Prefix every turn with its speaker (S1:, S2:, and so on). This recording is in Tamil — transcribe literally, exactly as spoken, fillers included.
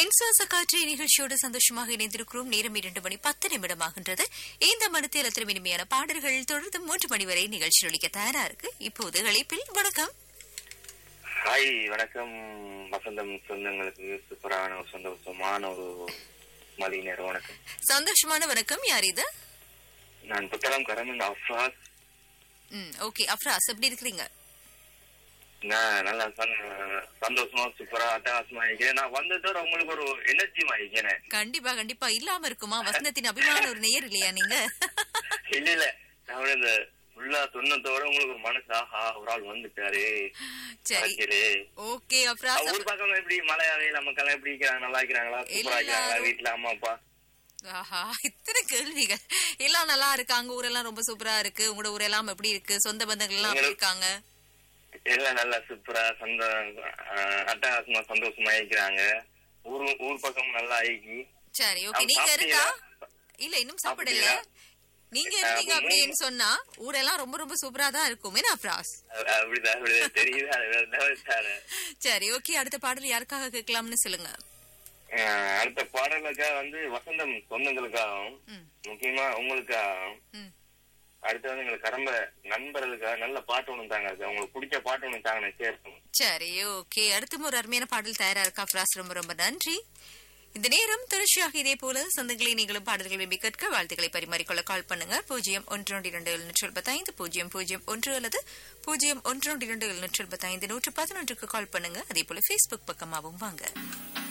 S1: மின்சார காற்றை நிகழ்ச்சியோடு சந்தோஷமாக இணைந்திருக்கிறோம். நேரம் இரண்டு மணி பத்து நிமிடமாகின்றது. இந்த மனத்தில் அத்தனை இனிமையான பாடல்கள் தொடர்ந்து மூன்று மணி வரை நிகழ்ச்சி ஒலிக்க தயாரா இருக்கு. இப்போது அழைப்பில் வணக்கம்.
S2: ஹாய், வணக்கம். வசந்தம் சொந்தங்களுக்கு சூப்பரான ஒரு சந்தோஷமான ஒரு மதிய நேரம் வணக்கம்.
S1: சந்தோஷமான வணக்கம். யார் இது?
S2: நான் புத்தகம் கரமன் அஃப்ராஸ்.
S1: ம் ஓகே அஃப்ராஸ், எப்படி இருக்கிறீங்க?
S2: நான் நல்லா சந்தோஷமா சூப்பரா அட்டகாசமா இருக்கேன். நான் வந்ததோட உங்களுக்கு ஒரு எனர்ஜிமா இருக்கேன்.
S1: கண்டிப்பா கண்டிப்பா இல்லாம இருக்குமா? வசந்தத்தின் அபிமான ஒரு நேயர் இல்லையா நீங்க?
S2: இல்ல இல்ல, நான் இந்த ஃபுல்லா சொன்னதோட உங்களுக்கு ஒரு மனசு ஆஹா ஒரு ஆள் வந்துட்டாரு.
S1: சரி ஓகே அஃப்ராஸ்,
S2: ஊர் பக்கம் எப்படி மலையாளி நமக்கெல்லாம் எப்படி இருக்கிறாங்க? நல்லா இருக்கிறாங்களா? சூப்பரா இருக்கிறாங்களா? வீட்டுல அம்மா அப்பா?
S1: ஆஹா, இத்தனை கேள்விகள். எல்லாம் நல்லா இருக்காங்க. ஊரெல்லாம் ரொம்ப சூப்பரா இருக்கு. உங்களோட ஊரெல்லாம் எப்படி இருக்கு? சொந்த பந்தங்கள் எல்லாம் எப்படி இருக்காங்க?
S2: எல்லாம் நல்லா சூப்பரா சந்த அட்டகாசமா சந்தோஷமா இருக்கிறாங்க. ஊர் ஊர் பக்கம் நல்லா ஆயிக்கி.
S1: சரி ஓகே, நீங்க இருக்கா? இல்ல இன்னும் சாப்பிடல. நீங்க இருந்தீங்க அப்படின்னு சொன்னா ஊரெல்லாம் ரொம்ப ரொம்ப சூப்பரா தான் இருக்கும். என்ன அப்ராஸ்?
S2: அப்படிதான் தெரியுது.
S1: சரி ஓகே, அடுத்த பாடல் யாருக்காக கேட்கலாம்னு சொல்லுங்க.
S2: அடுத்த பாடலுக்காக வந்து வசந்தம் சொந்தங்களுக்காகவும் முக்கியமா உங்களுக்காகவும் அடுத்து வந்து எங்களுக்கு கடம்ப நண்பர்களுக்காக நல்ல பாட்டு ஒண்ணு தாங்க இருக்கு. உங்களுக்கு பிடிச்ச பாட்டு ஒண்ணு தாங்க சேர்க்கணும்.
S1: சரி ஓகே, அடுத்த ஒரு அருமையான பாடல் தயாரா இருக்கா அப்ராஸ்? ரொம்ப ரொம்ப நன்றி. இந்த நேரம் தொடர்ச்சியாக இதே போல சொந்தங்களை நீங்களும் பாடல்கள் விரும்பி கேட்க வாழ்த்துக்களை பரிமாறிக்கொள்ள கால் பண்ணுங்க. பூஜ்ஜியம் ஒன்று இரண்டு எழுநூற்றி எழுபத்தி ஐந்து பூஜ்ஜியம் பூஜ்ஜியம் ஒன்று அல்லது பூஜ்ஜியம் ஒன்று இரண்டு எழுநூற்றி எழுபத்தி ஐந்து நூற்று பதினொன்றுக்கு கால் பண்ணுங்க. அதே போல பேஸ்புக் பக்கமாகவும் வாங்க.